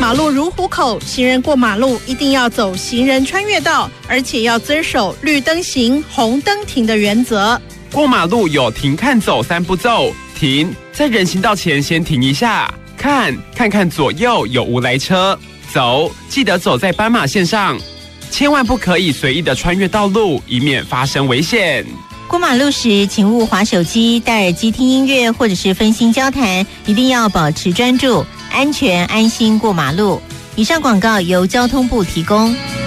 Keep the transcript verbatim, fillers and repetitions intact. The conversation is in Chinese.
马路如虎口，行人过马路一定要走行人穿越道，而且要遵守绿灯行、红灯停的原则。 过马路有停、看、走三步骤。停，在人行道前先停一下，看，看看左右有无来车。走，记得走在斑马线上，千万不可以随意的穿越道路，以免发生危险。 过马路时，请勿滑手机、戴耳机听音乐或者是分心交谈，一定要保持专注，安全安心过马路。以上广告由交通部提供。